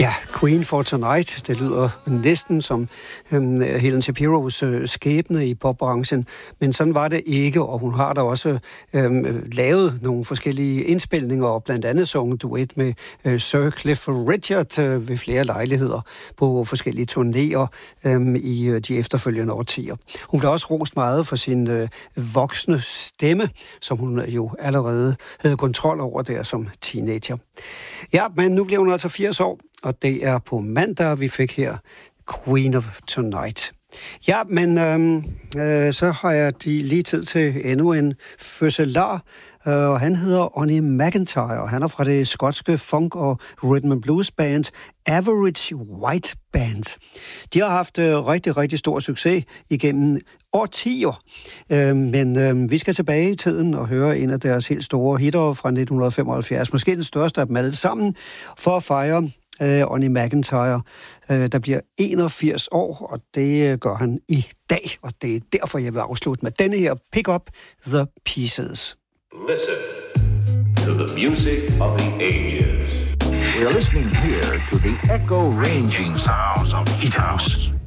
Ja, Queen for Tonight, det lyder næsten som Helen Shapiros skæbne i popbranchen, men sådan var det ikke, og hun har da også lavet nogle forskellige indspilninger, og blandt andet sunget duet med Sir Clifford Richard ved flere lejligheder på forskellige turnéer i de efterfølgende årtier. Hun blev også rost meget for sin voksne stemme, som hun jo allerede havde kontrol over der som teenager. Ja, men nu bliver hun altså 80 år, og det er på mandag, vi fik her Queen of Tonight. Ja, men så har jeg lige tid til endnu en fødselar, og han hedder Onny McIntyre, og han er fra det skotske funk- og rhythm and blues band Average White Band. De har haft rigtig, rigtig stor succes igennem årtier, men vi skal tilbage i tiden og høre en af deres helt store hitter fra 1975, måske den største af dem alle sammen, for at fejre Onny McIntyre, der bliver 81 år, og det gør han i dag, og det er derfor, jeg vil afslutte med denne her Pick Up the Pieces. Listen to the music of the ages. We are listening here to the echo-ranging sounds of Hit House.